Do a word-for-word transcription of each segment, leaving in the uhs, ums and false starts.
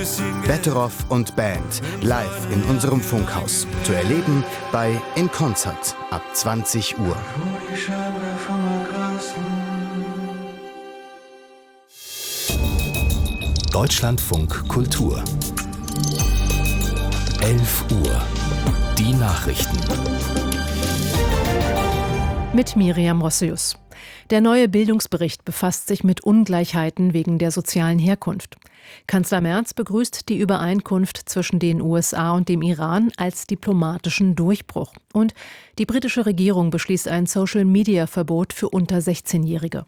Betteroff und Band live in unserem Funkhaus. Zu erleben bei In Concert ab zwanzig Uhr. Deutschlandfunk Kultur. elf Uhr. Die Nachrichten. Mit Miriam Rossius. Der neue Bildungsbericht befasst sich mit Ungleichheiten wegen der sozialen Herkunft. Kanzler Merz begrüßt die Übereinkunft zwischen den U S A und dem Iran als diplomatischen Durchbruch. Und die britische Regierung beschließt ein Social-Media-Verbot für unter sechzehnjährige.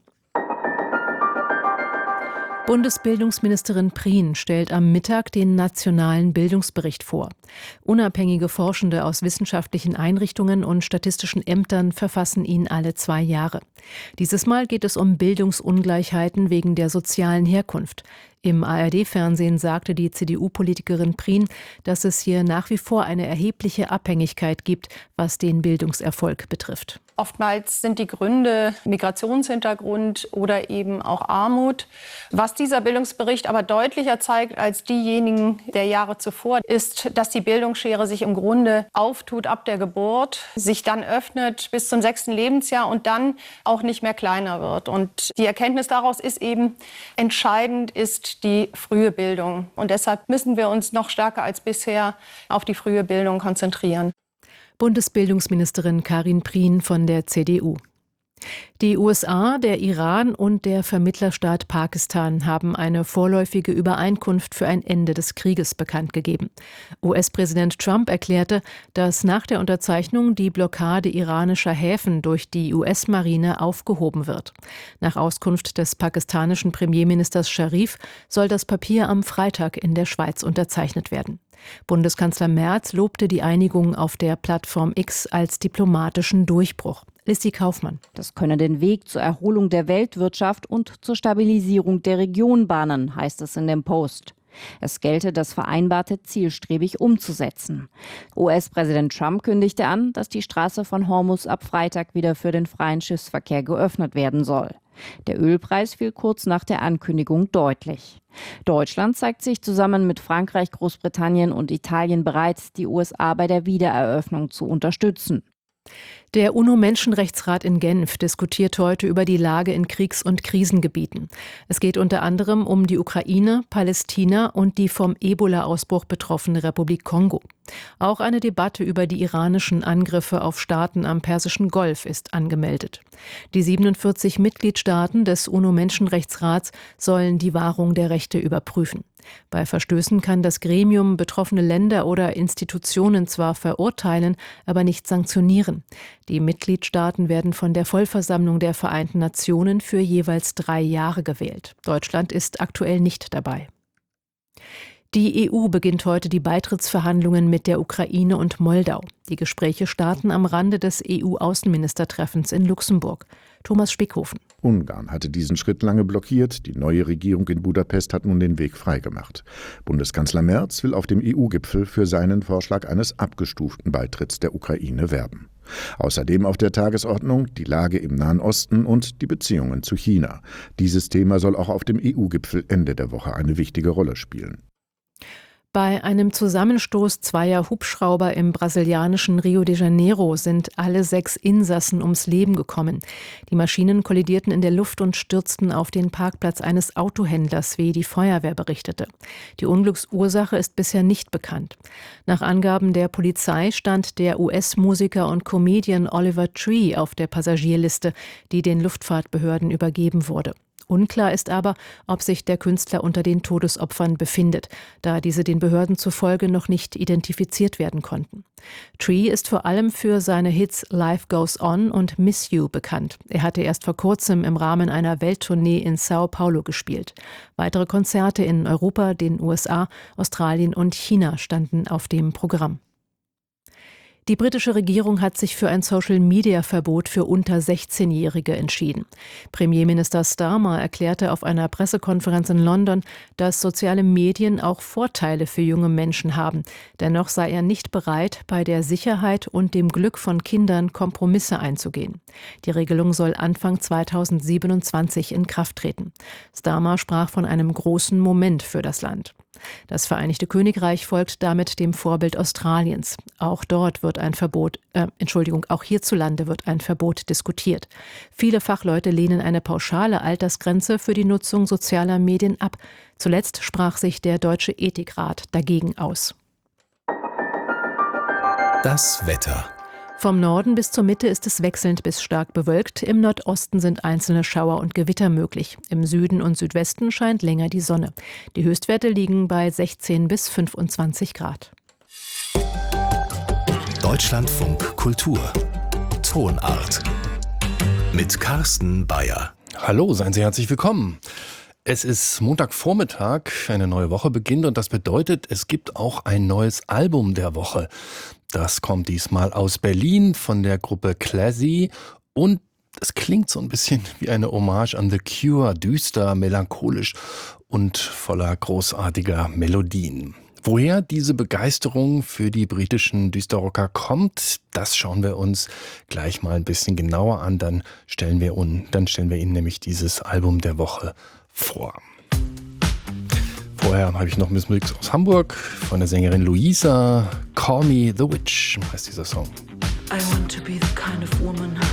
Bundesbildungsministerin Prien stellt am Mittag den nationalen Bildungsbericht vor. Unabhängige Forschende aus wissenschaftlichen Einrichtungen und statistischen Ämtern verfassen ihn alle zwei Jahre. Dieses Mal geht es um Bildungsungleichheiten wegen der sozialen Herkunft. Im A R D-Fernsehen sagte die C D U-Politikerin Prien, dass es hier nach wie vor eine erhebliche Abhängigkeit gibt, was den Bildungserfolg betrifft. Oftmals sind die Gründe Migrationshintergrund oder eben auch Armut. Was dieser Bildungsbericht aber deutlicher zeigt als diejenigen der Jahre zuvor, ist, dass die Bildungsschere sich im Grunde auftut ab der Geburt, sich dann öffnet bis zum sechsten Lebensjahr und dann auch nicht mehr kleiner wird. Und die Erkenntnis daraus ist eben, entscheidend ist die frühe Bildung. Und deshalb müssen wir uns noch stärker als bisher auf die frühe Bildung konzentrieren. Bundesbildungsministerin Karin Prien von der C D U. Die U S A, der Iran und der Vermittlerstaat Pakistan haben eine vorläufige Übereinkunft für ein Ende des Krieges bekannt gegeben. U S-Präsident Trump erklärte, dass nach der Unterzeichnung die Blockade iranischer Häfen durch die U S-Marine aufgehoben wird. Nach Auskunft des pakistanischen Premierministers Sharif soll das Papier am Freitag in der Schweiz unterzeichnet werden. Bundeskanzler Merz lobte die Einigung auf der Plattform X als diplomatischen Durchbruch. Lissi Kaufmann. Das könne den Weg zur Erholung der Weltwirtschaft und zur Stabilisierung der Region bahnen, heißt es in dem Post. Es gelte, das Vereinbarte zielstrebig umzusetzen. U S-Präsident Trump kündigte an, dass die Straße von Hormuz ab Freitag wieder für den freien Schiffsverkehr geöffnet werden soll. Der Ölpreis fiel kurz nach der Ankündigung deutlich. Deutschland zeigt sich zusammen mit Frankreich, Großbritannien und Italien bereit, die U S A bei der Wiedereröffnung zu unterstützen. Der UNO-Menschenrechtsrat in Genf diskutiert heute über die Lage in Kriegs- und Krisengebieten. Es geht unter anderem um die Ukraine, Palästina und die vom Ebola-Ausbruch betroffene Republik Kongo. Auch eine Debatte über die iranischen Angriffe auf Staaten am Persischen Golf ist angemeldet. Die siebenundvierzig Mitgliedstaaten des UNO-Menschenrechtsrats sollen die Wahrung der Rechte überprüfen. Bei Verstößen kann das Gremium betroffene Länder oder Institutionen zwar verurteilen, aber nicht sanktionieren. Die Mitgliedstaaten werden von der Vollversammlung der Vereinten Nationen für jeweils drei Jahre gewählt. Deutschland ist aktuell nicht dabei. Die E U beginnt heute die Beitrittsverhandlungen mit der Ukraine und Moldau. Die Gespräche starten am Rande des E U-Außenministertreffens in Luxemburg. Thomas Spickhofen. Ungarn hatte diesen Schritt lange blockiert. Die neue Regierung in Budapest hat nun den Weg freigemacht. Bundeskanzler Merz will auf dem E U-Gipfel für seinen Vorschlag eines abgestuften Beitritts der Ukraine werben. Außerdem auf der Tagesordnung die Lage im Nahen Osten und die Beziehungen zu China. Dieses Thema soll auch auf dem E U-Gipfel Ende der Woche eine wichtige Rolle spielen. Bei einem Zusammenstoß zweier Hubschrauber im brasilianischen Rio de Janeiro sind alle sechs Insassen ums Leben gekommen. Die Maschinen kollidierten in der Luft und stürzten auf den Parkplatz eines Autohändlers, wie die Feuerwehr berichtete. Die Unglücksursache ist bisher nicht bekannt. Nach Angaben der Polizei stand der U S-Musiker und Comedian Oliver Tree auf der Passagierliste, die den Luftfahrtbehörden übergeben wurde. Unklar ist aber, ob sich der Künstler unter den Todesopfern befindet, da diese den Behörden zufolge noch nicht identifiziert werden konnten. Tree ist vor allem für seine Hits Life Goes On und Miss You bekannt. Er hatte erst vor kurzem im Rahmen einer Welttournee in Sao Paulo gespielt. Weitere Konzerte in Europa, den U S A, Australien und China standen auf dem Programm. Die britische Regierung hat sich für ein Social-Media-Verbot für unter sechzehnjährige entschieden. Premierminister Starmer erklärte auf einer Pressekonferenz in London, dass soziale Medien auch Vorteile für junge Menschen haben. Dennoch sei er nicht bereit, bei der Sicherheit und dem Glück von Kindern Kompromisse einzugehen. Die Regelung soll Anfang zweitausendsiebenundzwanzig in Kraft treten. Starmer sprach von einem großen Moment für das Land. Das Vereinigte Königreich folgt damit dem Vorbild Australiens. Auch dort wird ein Verbot, äh, Entschuldigung, auch hierzulande wird ein Verbot diskutiert. Viele Fachleute lehnen eine pauschale Altersgrenze für die Nutzung sozialer Medien ab. Zuletzt sprach sich der Deutsche Ethikrat dagegen aus. Das Wetter. Vom Norden bis zur Mitte ist es wechselnd bis stark bewölkt. Im Nordosten sind einzelne Schauer und Gewitter möglich. Im Süden und Südwesten scheint länger die Sonne. Die Höchstwerte liegen bei sechzehn bis fünfundzwanzig Grad. Deutschlandfunk Kultur. Tonart. Mit Carsten Bayer. Hallo, seien Sie herzlich willkommen. Es ist Montagvormittag, eine neue Woche beginnt und das bedeutet, es gibt auch ein neues Album der Woche. Das kommt diesmal aus Berlin von der Gruppe Classy und es klingt so ein bisschen wie eine Hommage an The Cure, düster, melancholisch und voller großartiger Melodien. Woher diese Begeisterung für die britischen Düsterrocker kommt, das schauen wir uns gleich mal ein bisschen genauer an. Dann stellen wir, un, dann stellen wir Ihnen nämlich dieses Album der Woche vor. Vorher habe ich noch Miss Musik aus Hamburg von der Sängerin Luisa. Call Me the Witch heißt dieser Song. I want to be the kind of woman